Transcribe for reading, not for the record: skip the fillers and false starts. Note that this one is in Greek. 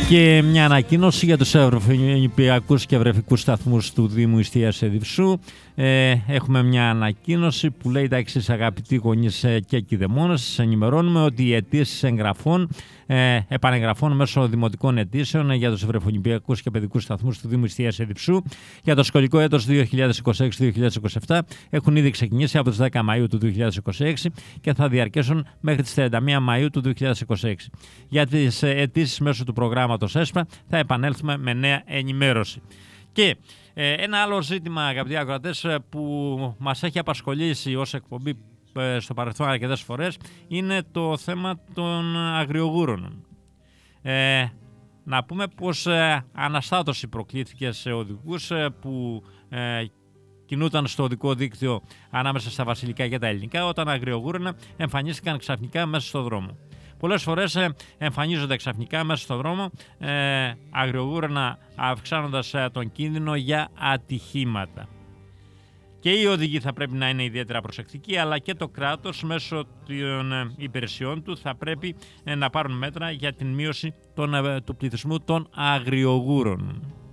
Και μια ανακοίνωση για τους ευρωπαϊκούς και ευρεφικούς σταθμούς του Δήμου Ιστίας Εδυψού. Έχουμε μια ανακοίνωση που λέει τα εξής: αγαπητοί γονείς και κηδεμόνες, σας ενημερώνουμε ότι οι αιτήσεις εγγραφών επανεγγραφών μέσω δημοτικών αιτήσεων για τους ευρωπαϊκούς και παιδικούς σταθμούς του Δήμου Ιστίας Εδυψού για το σχολικό έτος 2026-2027 έχουν ήδη ξεκινήσει από τις 10 Μαΐου του 2026 και θα διαρκέσουν μέχρι τις 31 Μαΐου του 2026. Για τις αιτήσεις μέσω του προγράμματος ΕΣΠΑ θα επανέλθουμε με νέα ενημέρωση. Και ένα άλλο ζήτημα, αγαπητοί ακροατές, που μας έχει απασχολήσει ως εκπομπή στο παρελθόν αρκετές φορές είναι το θέμα των αγριογούρων. Να πούμε πως αναστάτωση προκλήθηκε σε οδηγούς που κινούταν στο οδικό δίκτυο ανάμεσα στα βασιλικά και τα ελληνικά όταν αγριογούρονα εμφανίστηκαν ξαφνικά μέσα στο δρόμο. Πολλές φορές εμφανίζονται ξαφνικά μέσα στο δρόμο αγριογούρονα, αυξάνοντας τον κίνδυνο για ατυχήματα. Και οι οδηγοί θα πρέπει να είναι ιδιαίτερα προσεκτικοί, αλλά και το κράτος μέσω των υπηρεσιών του θα πρέπει να πάρουν μέτρα για την μείωση του πληθυσμού των αγριογούρων.